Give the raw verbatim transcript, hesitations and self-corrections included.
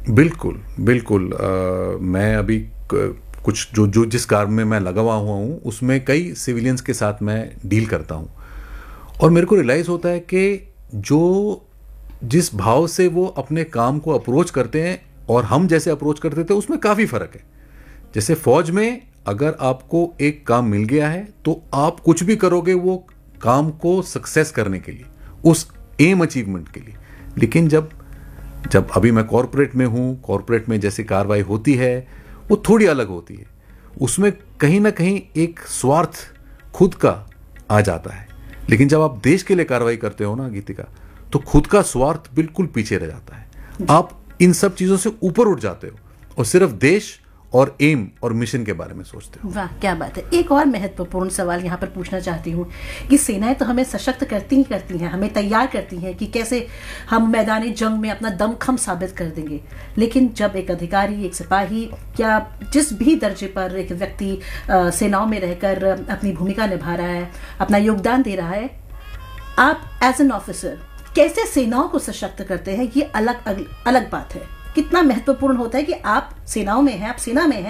बिल्कुल, बिल्कुल। अ, मैं अभी क कुछ जो जो जिस काम में मैं लगा हुआ हूँ, उसमें कई सिविलियंस के साथ मैं डील करता हूँ और मेरे को रियलाइज़ होता है कि जो जिस भाव से वो अपने काम को अप्रोच करते हैं और हम जैसे अप्रोच करते थे, उसमें काफ़ी फ़र्क है। जैसे फ़ौज में अगर आपको एक काम मिल गया है, तो आप कुछ भी करोगे वो काम को सक्सेस करने के लिए, उस एम अचीवमेंट के लिए। लेकिन जब जब अभी मैं कॉर्पोरेट में हूँ, कॉर्पोरेट में जैसे कार्रवाई होती है, वो थोड़ी अलग होती है। उसमें कहीं न कहीं एक स्वार्थ खुद का आ जाता है। लेकिन जब आप देश के लिए कार्रवाई करते हो ना गीतिका, तो खुद का स्वार्थ बिल्कुल पीछे रह जाता है। आप इन सब चीज़ों से ऊपर उठ जाते हो और सिर्फ देश और एम और मिशन के बारे में सोचते हो। वाह, क्या बात है। एक और महत्वपूर्ण सवाल यहाँ पर पूछना चाहती हूँ कि सेनाएं तो हमें सशक्त करती ही करती हैं, हमें तैयार करती हैं कि कैसे हम मैदानी जंग में अपना दमखम साबित कर देंगे। लेकिन जब एक अधिकारी, एक सिपाही या जिस भी दर्जे पर एक व्यक्ति अ, सेनाओं में रहकर अपनी भूमिका निभा रहा है, अपना योगदान दे रहा है, आप एज एन ऑफिसर कैसे सेनाओं को सशक्त करते हैं, ये अलग अलग, अलग बात है। कितना महत्वपूर्ण होता है कि आप सेनाओं में हैं, आप सेना में हैं,